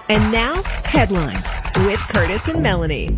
And now, headlines with Curtis and Melanie.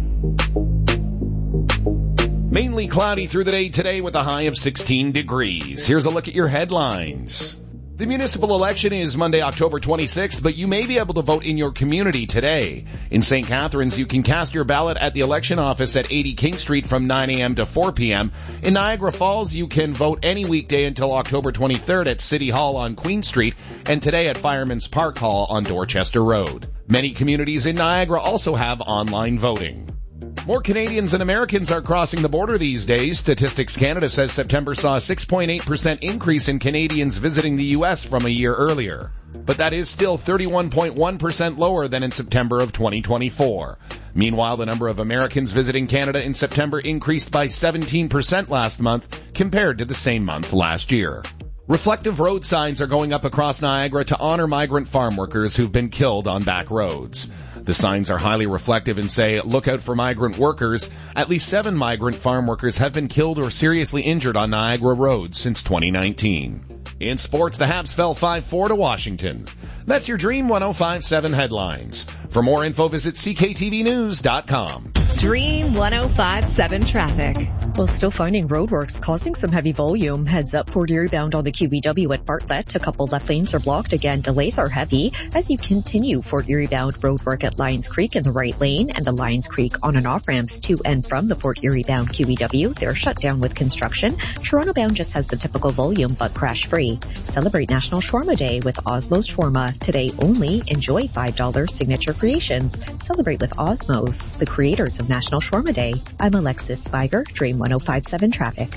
Mainly cloudy through the day today with a high of 16 degrees. Here's a look at your headlines. The municipal election is Monday, October 26th, but you may be able to vote in your community today. In St. Catharines, you can cast your ballot at the election office at 80 King Street from 9 a.m. to 4 p.m. In Niagara Falls, you can vote any weekday until October 23rd at City Hall on Queen Street and today at Fireman's Park Hall on Dorchester Road. Many communities in Niagara also have online voting. More Canadians than Americans are crossing the border these days. Statistics Canada says September saw a 6.8% increase in Canadians visiting the U.S. from a year earlier. But that is still 31.1% lower than in September of 2024. Meanwhile, the number of Americans visiting Canada in September increased by 17% last month compared to the same month last year. Reflective road signs are going up across Niagara to honor migrant farm workers who've been killed on back roads. The signs are highly reflective and say, look out for migrant workers. At least 7 migrant farm workers have been killed or seriously injured on Niagara roads since 2019. In sports, the Habs fell 5-4 to Washington. That's your Dream 105.7 headlines. For more info, visit cktvnews.com. Dream 105.7 traffic. Well, still finding roadworks causing some heavy volume. Heads up Port Erie bound on the QEW at Bartlett. A couple left lanes are blocked. Again, delays are heavy as you continue Fort Erie bound roadwork at Lions Creek in the right lane and the Lions Creek on and off ramps to and from the Fort Erie bound QEW. They're shut down with construction. Toronto bound just has the typical volume but crash free. Celebrate National Shawarma Day with Osmos Shawarma. Today only enjoy $5 signature creations. Celebrate with Osmos, the creators of National Shawarma Day. I'm Alexis Spiger, Dream 105.7 Traffic.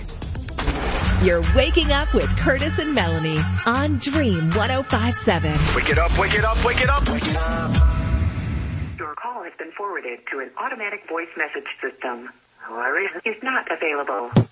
You're waking up with Curtis and Melanie on Dream 105.7. Wake it up, wake it up, wake it up, wake it up. Your call has been forwarded to an automatic voice message system. However, is not available.